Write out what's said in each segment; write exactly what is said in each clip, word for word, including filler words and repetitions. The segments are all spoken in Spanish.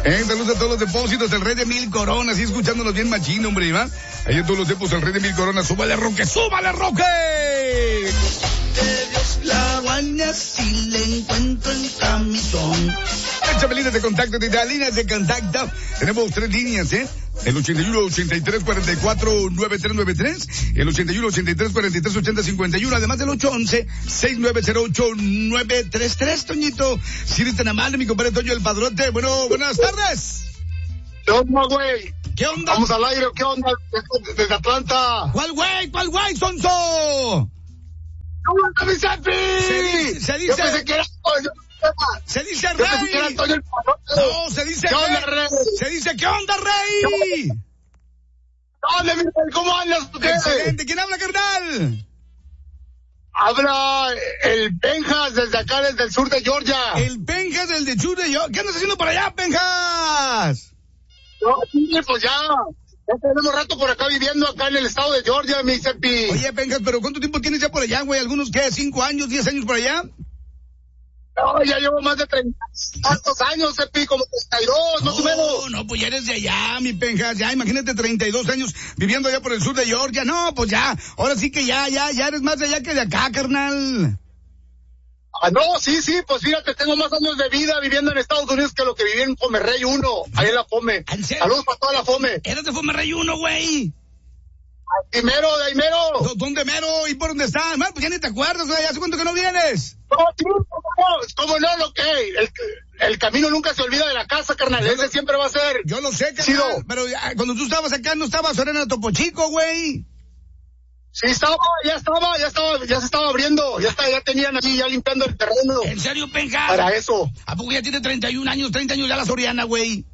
Eh, saludos a todos los depósitos, el rey de mil coronas, y escuchándonos bien machino, hombre, ¿va? Ahí en todos los depósitos, el rey de mil coronas, súbale Roque, súbale Roque. De Dios la guaña si le encuentro en camisón. Échame líneas de contacto, de líneas de contacto. Tenemos tres líneas, ¿eh? El ochenta y uno, ochenta y tres, cuarenta y cuatro, noventa y tres noventa y tres, el ochenta y uno, ochenta y tres, cuarenta y tres, ochenta, cincuenta y uno, además del ocho once, sesenta y nueve cero ocho, nueve tres tres, Toñito. Si eres tan amable, mi compadre Toño el Padrote. Bueno, buenas tardes. ¿Qué onda, güey? ¿Qué onda? Vamos al aire, ¿qué onda? Desde Atlanta. ¿Cuál güey? ¿Cuál güey, sonso? ¿Cómo está mi Cepi? Se, se dice... Yo pensé que era... Se dice Yo pensé que era rey. Toño el Padrote. No, se dice ¿Qué onda, rey. rey? Se dice, ¿qué onda, rey? ¿Dónde, mi rey? ¿Cómo andas? ¿Qué? Excelente. ¿Quién habla, carnal? Habla el Penjas desde acá, desde el sur de Georgia. El Penjas del de Chute. Yo. ¿Qué andas haciendo por allá, Penjas? No, sí, pues ya. Ya tenemos rato por acá viviendo acá en el estado de Georgia, mi Cepi. Oye, Penjas, ¿pero cuánto tiempo tienes ya por allá, güey? ¿Algunos qué? ¿Cinco años, diez años por allá? No, ya llevo más de treinta tantos años, Cepi, como treinta y dos, no, más o menos. No, pues ya eres de allá, mi Penjas. Ya, imagínate, treinta y dos años viviendo allá por el sur de Georgia. No, pues ya, ahora sí que ya, ya, ya eres más de allá que de acá, carnal. Ah, no, sí, sí, pues fíjate, tengo más años de vida viviendo en Estados Unidos que lo que viví en Pomerrey uno, ahí en la Fome. ¿En serio? Saludos para toda la Fome. Eres de Pomerrey uno, güey. Y mero, de ahí mero. ¿Dónde mero? ¿Y por dónde estás? Man, pues ya ni te acuerdas, güey. ¿Hace cuánto que no vienes? No, sí, cómo no, cómo no, lo que, el, el camino nunca se olvida de la casa, carnal, ese siempre va a ser. Yo lo sé, carnal, chido. Pero ya, cuando tú estabas acá no estabas ahora en Topo Chico, güey. Sí, estaba, ya estaba, ya estaba, ya se estaba abriendo, ya está, ya tenían aquí, ya limpiando el terreno. ¿En serio, Penjas? Para eso. ¿A poco ya tiene treinta y un años, treinta años ya la Soriana, güey?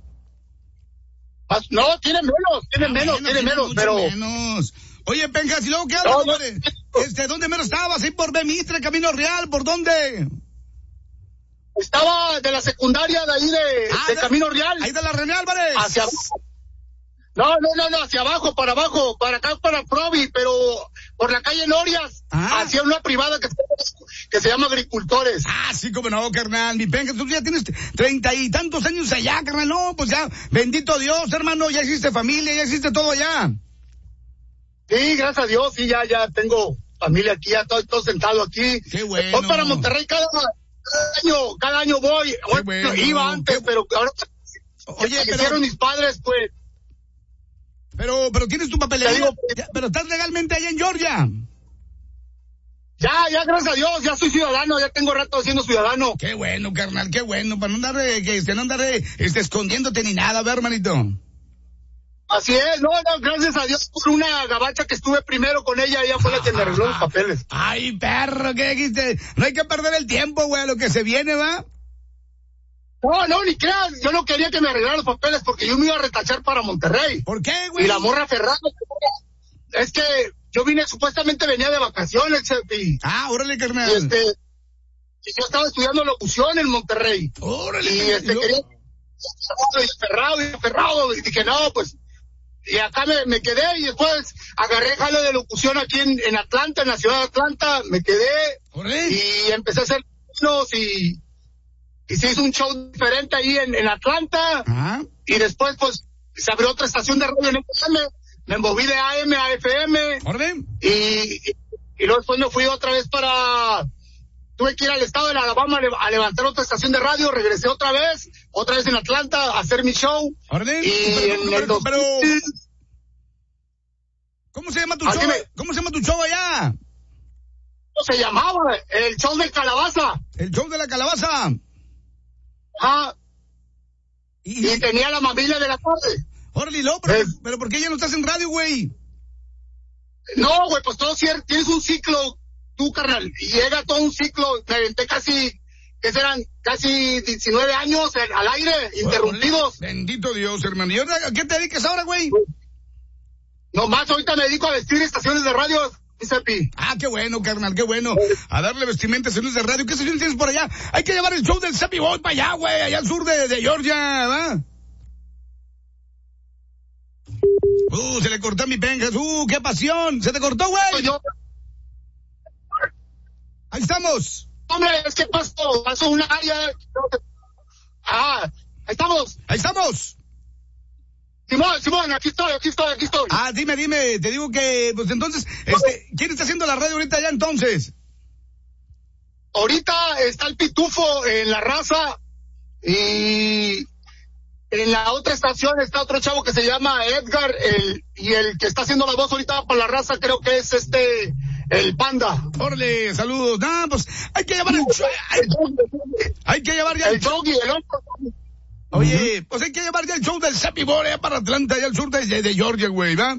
No, tiene menos, tiene Ah, menos, bueno, tiene menos, pero... menos. Oye, Penjas, ¿y luego qué hablas, No, no. compadre? Este, ¿dónde mero estabas? ¿Ahí por Bemistre, Camino Real? ¿Por dónde? Estaba de la secundaria de ahí de, Ah, de de- Camino Real. Ahí de la René Álvarez. Hacia abajo. No, no, no, no, hacia abajo, para abajo, para acá, para Provi, pero por la calle Norias, Ah. hacia una privada que, que se llama Agricultores. Ah, sí, como no, carnal. Mi Penjas, tú ya tienes treinta y tantos años allá, carnal. No, pues ya, bendito Dios, hermano, ya hiciste familia, ya hiciste todo allá. Sí, gracias a Dios, sí, ya, ya tengo familia aquí, ya estoy todo sentado aquí. Qué bueno. Voy para Monterrey cada, cada año, cada año voy. Hoy, bueno. iba antes, Qué- pero ahora Oye, que pero- hicieron mis padres, pues, Pero, pero tienes tu Te papelería, digo- ya, pero estás legalmente allá en Georgia. ya, ya, gracias a Dios, ya soy ciudadano, ya tengo rato siendo ciudadano. Qué bueno, carnal, qué bueno, para no andar, eh, que este, no andar, eh, este, escondiéndote ni nada, ¿ver, hermanito? Así es, no, no, gracias a Dios por una gabacha que estuve primero con ella, ella fue la que me arregló los papeles. Ay, perro, ¿qué dijiste? No hay que perder el tiempo, güey, a lo que se viene, ¿va? No, no, ni creas, yo no quería que me arreglaran los papeles porque yo me iba a retachar para Monterrey. ¿Por qué, güey? Y la morra Ferrari, es que yo vine, supuestamente venía de vacaciones, y, Ah, órale, carnal. y este, y yo estaba estudiando locución en Monterrey. Órale, Y carnal. este, Yo- quería, y aferrado, y aferrado, y dije, no, pues, y acá me, me quedé, y después agarré jale de locución aquí en, en Atlanta, en la ciudad de Atlanta, me quedé, Órale. y empecé a hacer unos, y, y se hizo un show diferente ahí en, en Atlanta, Ajá. y después, pues, se abrió otra estación de radio en F M, me moví de A M a F M, Órale. y, y, y luego después me fui otra vez para, tuve que ir al estado de Alabama a, le- a levantar otra estación de radio, regresé otra vez, otra vez en Atlanta a hacer mi show, Órale. y Pero, en pero, el dos pero, mil, ¿cómo se llama tu Ah, show? dime. ¿Cómo se llama tu show allá? ¿cómo se llamaba? El show de Calabaza, El show de la calabaza. ajá, Y, y tenía la mamila de la tarde. órale, no, pero, Es- pero ¿por qué ya no estás en radio, güey? No, güey, pues todo cierto, tienes un ciclo, tú, carnal, y llega todo un ciclo, me aventé casi, que serán casi diecinueve años en- al aire, interrumpidos. Órale. Bendito Dios, hermano. ¿Y ahora a qué te dedicas ahora, güey? Nomás ahorita me dedico a vestir estaciones de radio, dice Pi. Ah, qué bueno, carnal, qué bueno. A darle vestimenta a señores de radio. ¿Qué señores tienes por allá? Hay que llevar el show del Cepi Boy para allá, güey, allá al sur de, de Georgia, ¿va? Uh, se le cortó a mi Penjas. Uh, qué pasión. Se te cortó, güey. Yo, Ahí estamos. hombre, es que paso, paso un área. Ah, Ahí estamos. Ahí estamos. Simón, Simón, aquí estoy, aquí estoy, aquí estoy. Ah, dime, dime, te digo que, pues entonces, este, ¿quién está haciendo la radio ahorita ya entonces? Ahorita está el Pitufo en La Raza y en la otra estación está otro chavo que se llama Edgar, el, y el que está haciendo la voz ahorita para La Raza creo que es este, el Panda. Órale, saludos. No, pues hay que llevar el, hay, hay que llevar ya el, el Yogi, el otro. Oye, uh-huh. pues hay que llevar ya el show del Sappy Boy para Atlanta, allá al sur de, de, de Georgia, güey, ¿va?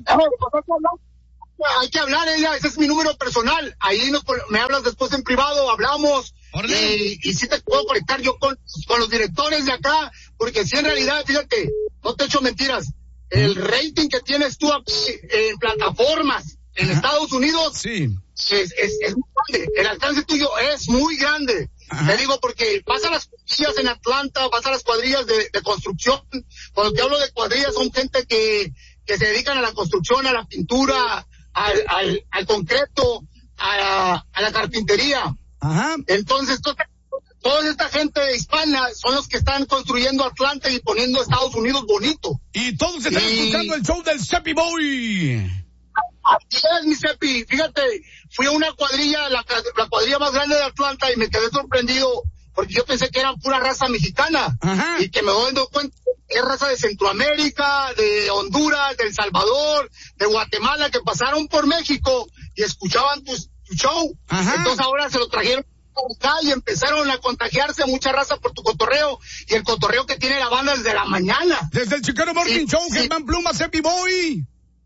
Hay que hablar, ella, ese es mi número personal. Ahí nos, me hablas después en privado, hablamos. Y, y sí te puedo conectar yo con, con los directores de acá, porque si en realidad, fíjate, no te echo mentiras, el rating que tienes tú aquí en plataformas en Ajá. Estados Unidos sí. es, es, es muy grande. El alcance tuyo es muy grande. Ajá. Te digo porque vas a las cuadrillas en Atlanta, vas a las cuadrillas de, de construcción. Cuando te hablo de cuadrillas son gente que, que se dedican a la construcción, a la pintura, al, al, al concreto, a la, a la carpintería. Ajá. Entonces, to, toda esta gente hispana son los que están construyendo Atlanta y poniendo Estados Unidos bonito. Y todos están y... escuchando el show del Sappy Boy. Así es, mi Cepi. Fíjate, fui a una cuadrilla, la, la cuadrilla más grande de Atlanta y me quedé sorprendido porque yo pensé que eran pura raza mexicana. Ajá. Y que me voy dando cuenta que es raza de Centroamérica, de Honduras, de El Salvador, de Guatemala, que pasaron por México y escuchaban tu, tu show. Ajá. Entonces ahora se lo trajeron acá y empezaron a contagiarse mucha raza por tu cotorreo y el cotorreo que tiene la banda desde la mañana. Desde el Chicano Morning sí, Show, sí. Germán Pluma, Cepi Boy.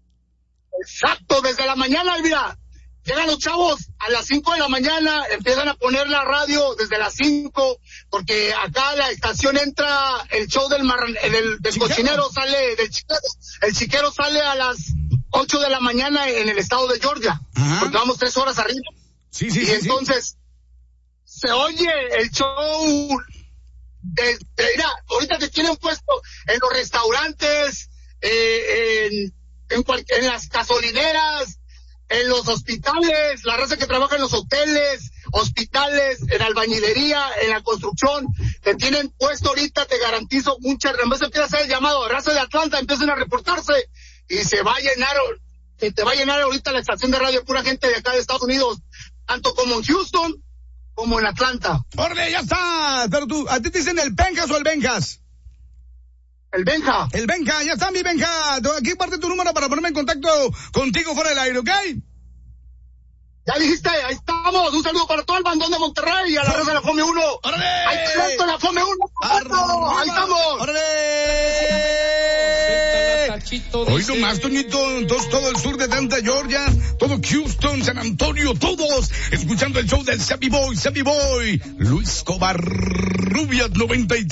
Exacto, desde la mañana, mira, llegan los chavos a las cinco de la mañana, empiezan a poner la radio desde las cinco, porque acá la estación entra, el show del mar, del, del cochinero sale, del chiquero, el chiquero sale a las ocho de la mañana en el estado de Georgia, Ajá. porque vamos tres horas arriba. Sí, sí, y sí, entonces, sí. se oye el show de, de, mira, ahorita te tienen puesto en los restaurantes, eh, en En, cual, en las gasolineras, en los hospitales, la raza que trabaja en los hoteles, hospitales, en albañilería, en la construcción, te tienen puesto ahorita, te garantizo, muchas, en vez de empieza a hacer el llamado, raza de Atlanta, empiezan a reportarse y se va a llenar, se te va a llenar ahorita la estación de radio, pura gente de acá de Estados Unidos, tanto como en Houston, como en Atlanta. ¡Órale, ya está! Pero tú, ¿a ti te dicen el Benjas o el Benjas? El Benja. El Benja, ya está mi Benja. Aquí parte tu número para ponerme en contacto contigo fuera del aire, ¿ok? Ya dijiste, ahí estamos. Un saludo para todo el bandón de Monterrey y a la raza de la Fome uno. ¡Órale! ¡Ahí está la Fome uno! ¡Ahí estamos! ¡Órale! Hoy nomás, Toñito, entonces todo el sur de Atlanta, Georgia, todo Houston, San Antonio, todos escuchando el show del Sappy Boy, Sappy Boy, Luis Cobar, Rubias noventa y tres.